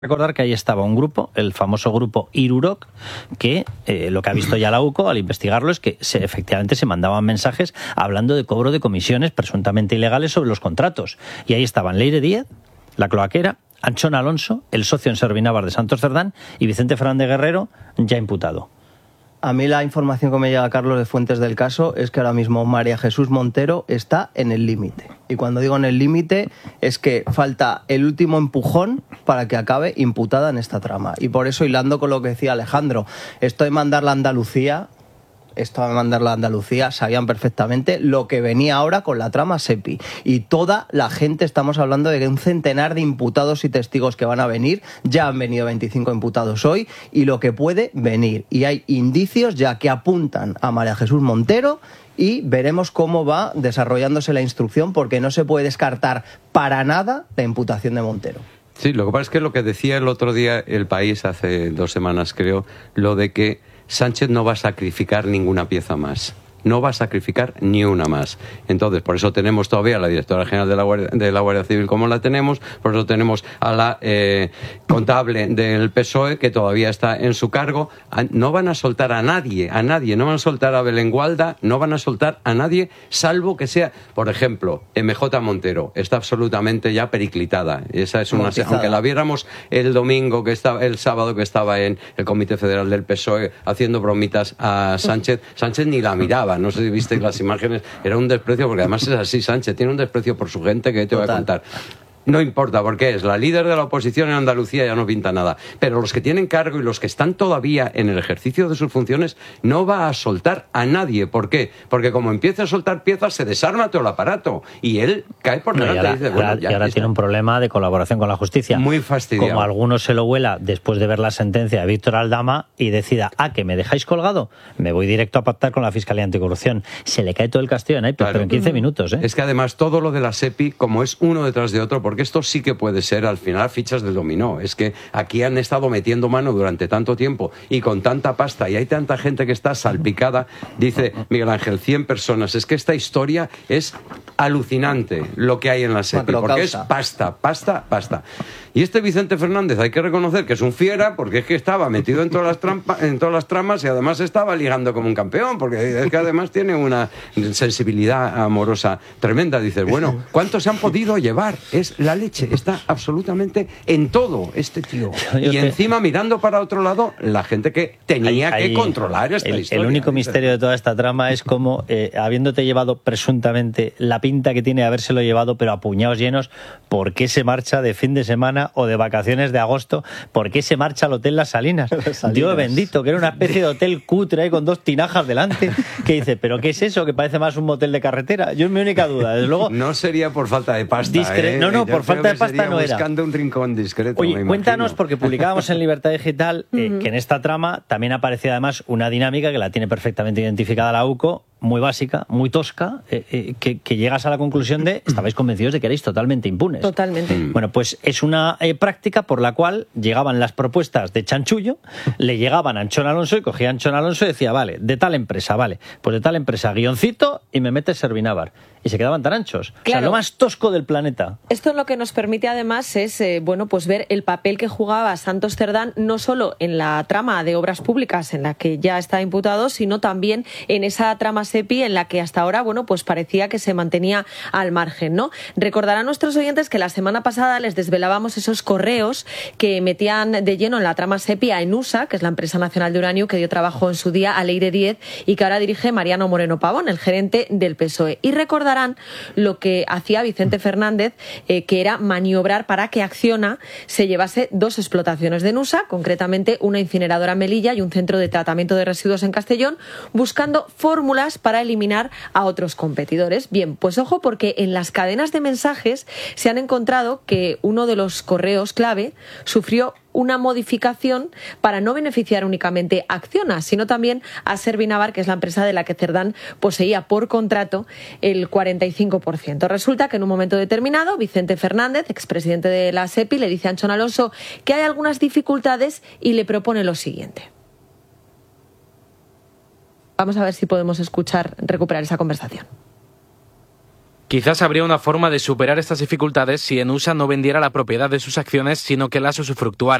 Recordar que ahí estaba un grupo, el famoso grupo Irurok, que lo que ha visto ya la UCO al investigarlo es que efectivamente se mandaban mensajes hablando de cobro de comisiones presuntamente ilegales sobre los contratos. Y ahí estaban Leire Díez, la cloaquera, Anchón Alonso, el socio en Servinavar de Santos Cerdán y Vicente Fernández Guerrero, ya imputado. A mí la información que me llega, Carlos, de fuentes del caso es que ahora mismo María Jesús Montero está en el límite. Y cuando digo en el límite es que falta el último empujón para que acabe imputada en esta trama. Y por eso, hilando con lo que decía Alejandro, esto de mandarla a Andalucía, sabían perfectamente lo que venía ahora con la trama SEPI. Y toda la gente, estamos hablando de que un centenar de imputados y testigos que van a venir, ya han venido 25 imputados hoy, y lo que puede venir. Y hay indicios ya que apuntan a María Jesús Montero, y veremos cómo va desarrollándose la instrucción, porque no se puede descartar para nada la imputación de Montero. Sí, lo que pasa es que lo que decía el otro día El País, hace 2 semanas creo, lo de que Sánchez no va a sacrificar ninguna pieza más. No va a sacrificar ni una más. Entonces, por eso tenemos todavía a la directora general de la Guardia Civil como la tenemos, por eso tenemos a la contable del PSOE que todavía está en su cargo. No van a soltar a nadie, no van a soltar a Belén Gualda, no van a soltar a nadie, salvo que sea, por ejemplo, MJ Montero, está absolutamente ya periclitada. Esa es una, aunque la viéramos el sábado que estaba en el Comité Federal del PSOE haciendo bromitas a Sánchez ni la miraba. No sé si visteis las imágenes, era un desprecio, porque además es así, Sánchez tiene un desprecio por su gente que te voy a contar. No importa, porque es la líder de la oposición en Andalucía, ya no pinta nada. Pero los que tienen cargo y los que están todavía en el ejercicio de sus funciones, no va a soltar a nadie. ¿Por qué? Porque como empieza a soltar piezas, se desarma todo el aparato. Y él cae por delante y dice, bueno, ya. Y ahora tiene un problema de colaboración con la justicia. Muy fastidiado. Como algunos se lo huela después de ver la sentencia de Víctor Aldama y decida, que me dejáis colgado, me voy directo a pactar con la Fiscalía Anticorrupción. Se le cae todo el castillo en naipes, pero en 15 minutos. Es que además todo lo de la SEPI, como es uno detrás de otro, porque esto sí que puede ser al final fichas del dominó. Es que aquí han estado metiendo mano durante tanto tiempo y con tanta pasta y hay tanta gente que está salpicada. Dice Miguel Ángel, 100 personas. Es que esta historia es alucinante lo que hay en la SEPI, porque es pasta. Y este Vicente Fernández hay que reconocer que es un fiera, porque es que estaba metido en todas las tramas y además estaba ligando como un campeón, porque es que además tiene una sensibilidad amorosa tremenda. Dices, bueno, ¿cuántos se han podido llevar? Es la leche, está absolutamente en todo este tío. Y encima mirando para otro lado la gente que tenía que controlar esta historia. El único misterio de toda esta trama es cómo, habiéndote llevado presuntamente la pinta que tiene de habérselo llevado, pero a puñados llenos, ¿por qué se marcha de fin de semana o de vacaciones de agosto? ¿Por qué se marcha al Hotel Las Salinas? Dios bendito, que era una especie de hotel cutre con 2 tinajas delante, que dice, ¿pero qué es eso? Que parece más un motel de carretera. Yo es mi única duda, desde luego. No sería por falta de pasta, No, por falta de pasta no era. Buscando un rincón discreto. Oye, cuéntanos, porque publicábamos en Libertad Digital que en esta trama también aparecía además una dinámica que la tiene perfectamente identificada la UCO, muy básica, muy tosca, que llegas a la conclusión de estabais convencidos de que erais totalmente impunes. Totalmente. Bueno, pues es una práctica por la cual llegaban las propuestas de chanchullo, le llegaban a Anchón Alonso y cogía a Anchón Alonso y decía, vale, de tal empresa, pues de tal empresa, guioncito y me metes Servinavar. Y se quedaban tan anchos. Claro. O sea, lo más tosco del planeta. Esto lo que nos permite además es pues ver el papel que jugaba Santos Cerdán no solo en la trama de obras públicas en la que ya está imputado, sino también en esa trama SEPI en la que hasta ahora pues parecía que se mantenía al margen, ¿no? Recordarán nuestros oyentes que la semana pasada les desvelábamos esos correos que metían de lleno en la trama SEPI a ENUSA, que es la empresa nacional de uranio que dio trabajo en su día a Leire Díez y que ahora dirige Mariano Moreno Pavón, el gerente del PSOE. Y recordarán lo que hacía Vicente Fernández, que era maniobrar para que Acciona se llevase 2 explotaciones de ENUSA, concretamente una incineradora en Melilla y un centro de tratamiento de residuos en Castellón, buscando fórmulas para eliminar a otros competidores. Bien, pues ojo, porque en las cadenas de mensajes se han encontrado que uno de los correos clave sufrió una modificación para no beneficiar únicamente a Acciona, sino también a Servinavar, que es la empresa de la que Cerdán poseía por contrato el 45%. Resulta que en un momento determinado Vicente Fernández, expresidente de la SEPI, le dice a Anchón Alonso que hay algunas dificultades y le propone lo siguiente. Vamos a ver si podemos recuperar esa conversación. Quizás habría una forma de superar estas dificultades si Enusa no vendiera la propiedad de sus acciones, sino que las usufructuara.